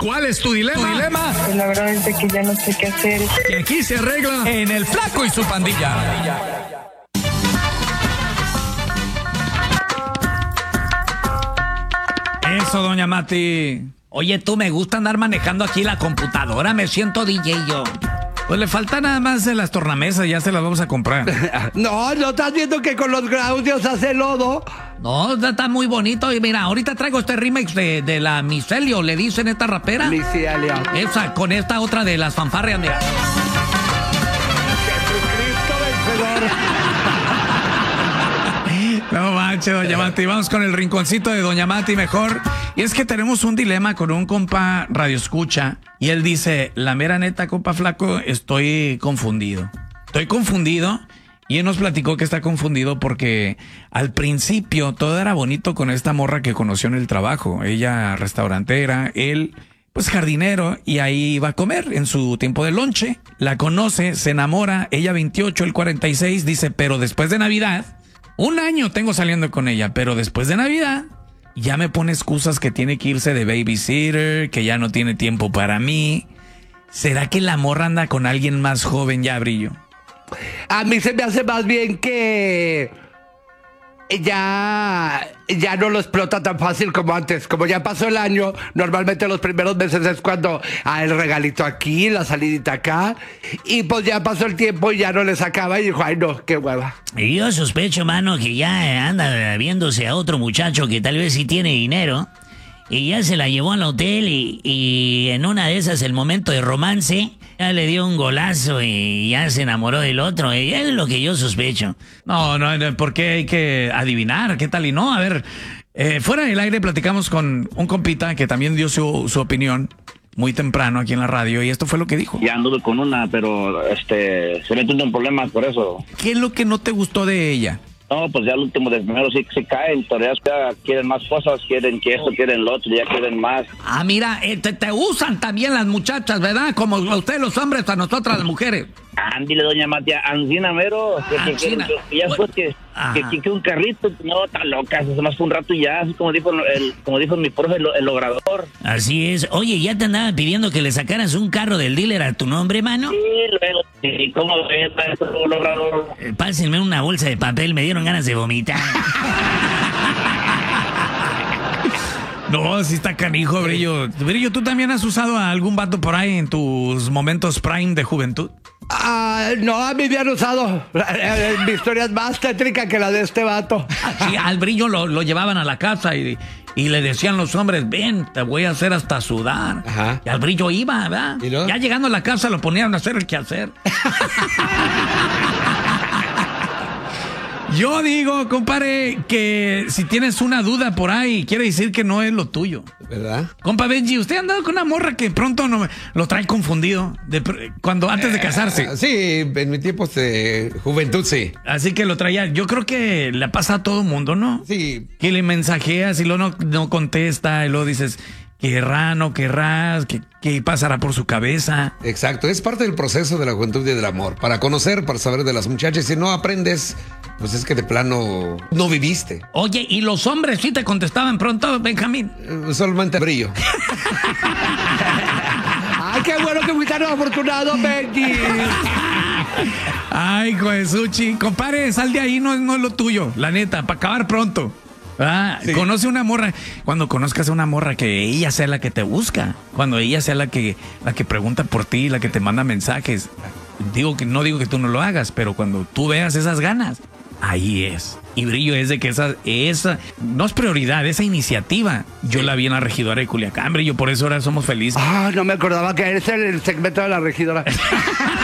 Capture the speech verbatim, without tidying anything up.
¿Cuál es tu dilema? ¿Tu dilema? Pues la verdad es de que ya no sé qué hacer. Que aquí se arregla en El Flaco y su pandilla. Eso, doña Mati. Oye, tú, me gusta andar manejando aquí la computadora, me siento D J yo. Pues le falta nada más de las tornamesas, ya se las vamos a comprar. No, ¿no estás viendo que con los graudios hace lodo? No, está muy bonito. Y mira, ahorita traigo este remix de, de la Micelio, le dicen esta rapera. Micelio. Esa, con esta otra de las fanfarrias, mira. Jesucristo vencedor. No manches, doña Mati. Vamos con el rinconcito de doña Mati mejor. Y es que tenemos un dilema con un compa radio escucha. Y él dice, la mera neta, compa Flaco, estoy confundido. Estoy confundido. Y él nos platicó que está confundido porque al principio todo era bonito con esta morra que conoció en el trabajo. Ella restaurantera, él pues jardinero, y ahí iba a comer en su tiempo de lonche. La conoce, se enamora, ella veintiocho, él cuarenta y seis, dice, pero después de Navidad, un año tengo saliendo con ella, pero después de Navidad ya me pone excusas que tiene que irse de babysitter, que ya no tiene tiempo para mí. ¿Será que la morra anda con alguien más joven ya, Brillo? A mí se me hace más bien que ya, ya no lo explota tan fácil como antes. Como ya pasó el año, normalmente los primeros meses es cuando ah, el regalito aquí, la salidita acá. Y pues ya pasó el tiempo y ya no le sacaba y dijo, ay no, qué hueva. Y yo sospecho, mano, que ya anda viéndose a otro muchacho que tal vez sí tiene dinero. Y ya se la llevó al hotel y, y en una de esas, el momento de romance, ya le dio un golazo y ya se enamoró del otro. Y es lo que yo sospecho. No, no, no, porque hay que adivinar qué tal y no. A ver, eh, fuera del aire platicamos con un compita que también dio su, su opinión muy temprano aquí en la radio y esto fue lo que dijo. Ya anduve con una, pero este se metió en problemas por eso. ¿Qué es lo que no te gustó de ella? No, pues ya el último de primero sí que se caen, todavía ya quieren más cosas, quieren que esto, quieren lo otro, ya quieren más. Ah, mira, eh, te, te usan también las muchachas, ¿verdad? Como a ustedes los hombres, a nosotras las mujeres. Ándile, doña Matia, Ancina mero, que, que, que, que ya fue que, que, que, que un carrito, no, está loca, eso más fue un rato y ya, así como dijo el, como dijo mi profe, el, el logrador. Así es. Oye, ¿ya te andaba pidiendo que le sacaras un carro del dealer a tu nombre, mano? Sí, luego, sí, ¿cómo ves, maestro logrador? Eh, pásenme una bolsa de papel, me dieron ganas de vomitar. No, sí está canijo, Brillo. Brillo, ¿tú también has usado a algún vato por ahí en tus momentos prime de juventud? Ah, no, a mí me han usado. Mi historia es más tétrica que la de este vato. Sí, al Brillo lo, lo llevaban a la casa y, y le decían los hombres, ven, te voy a hacer hasta sudar. Ajá. Y al Brillo iba, ¿verdad? ¿Y no? Ya llegando a la casa lo ponían a hacer el quehacer. Yo digo, compadre, que si tienes una duda por ahí, quiere decir que no es lo tuyo. ¿Verdad? Compa Benji, usted ha andado con una morra que pronto no, lo trae confundido de, cuando antes de casarse. Eh, sí, en mi tiempo de juventud, sí. Así que lo traía. Yo creo que le pasa a todo mundo, ¿no? Sí. Que le mensajeas y luego no, no contesta y luego dices, querrá, no querrás, ¿qué, qué pasará por su cabeza? Exacto, es parte del proceso de la juventud y del amor. Para conocer, para saber de las muchachas. Si no aprendes, pues es que de plano no viviste. Oye, ¿y los hombres sí te contestaban pronto, Benjamín? Eh, solamente Brillo. ¡Ay, qué bueno que fui tan afortunado, Benji! Ay, Josuchi, compadre, sal de ahí, no, no es lo tuyo, la neta, para acabar pronto. Ah, sí. Conoce una morra. Cuando conozcas a una morra, que ella sea la que te busca. Cuando ella sea la que, la que pregunta por ti, la que te manda mensajes. Digo que no digo que tú no lo hagas, pero cuando tú veas esas ganas, ahí es. Y Brillo es de que esa, esa no es prioridad, esa iniciativa. Yo sí la vi en la regidora de Culiacán, Brillo, por eso ahora somos felices. Ah, no me acordaba que ese era el segmento de la regidora.